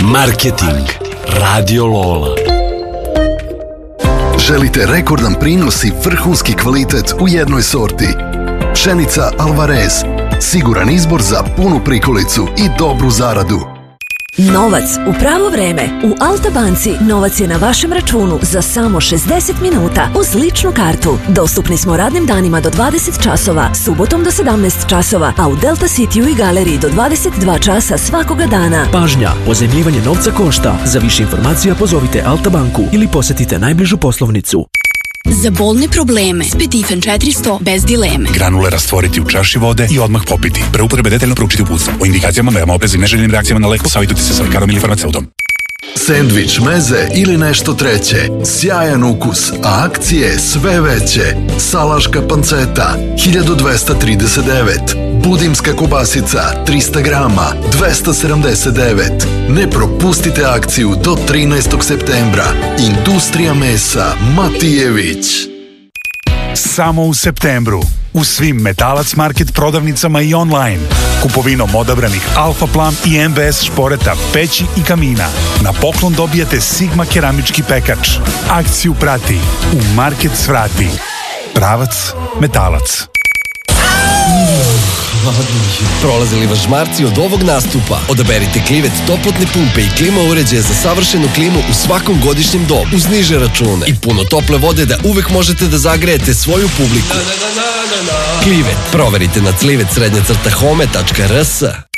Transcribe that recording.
Marketing. Radio Lola. Želite rekordan prinos i vrhunski kvalitet u jednoj sorti? Pšenica Alvarez. Siguran izbor za punu prikolicu i dobru zaradu. Novac u pravo vreme. U Alta banci novac je na vašem računu za samo 60 minuta uz ličnu kartu. Dostupni smo radnim danima do 20 časova, subotom do 17 časova, a u Delta Cityu i Galeriji do 22 časa svakoga dana. Pažnja, pozajmljivanje novca košta. Za više informacija pozovite Alta banku ili posetite najbližu poslovnicu. Za bolne probleme Spetifen 400 bez dileme. Granule rastvoriti u čaši vode i odmah popiti. Pre upotrebe detaljno proučiti uputstvo. O indikacijama, veoma opreznim neželjenim reakcijama na lek posavitujte se sa lekarom ili farmaceutom. Sendvič, meze ili nešto treće. Sjajan ukus, a akcije sve veće. Salaška panceta 1239. Budimska kobasica 300 grama 279. Ne propustite akciju do 13. septembra. Industrija mesa Matijević. Samo u septembru. U svim Metalac Market prodavnicama i online. Kupovinom odabranih Alfa Plam i MBS šporeta, peći i kamina. Na poklon dobijate Sigma keramički pekač. Akciju prati u Market svrati. Pravac Metalac. Prolazili vas žmarci od ovog nastupa? Odaberite Klivet toplotne pumpe i klima uređaje za savršenu klimu u svakom godišnjem dobu uz niže račune i puno tople vode da uvek možete da zagrejete svoju publiku. Klivet, proverite na clivet_home.rs.